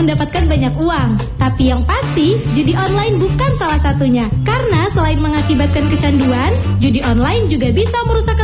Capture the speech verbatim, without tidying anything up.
mendapatkan banyak uang. Tapi yang pasti, judi online bukan salah satunya. Karena selain mengakibatkan kecanduan, judi online juga bisa merusak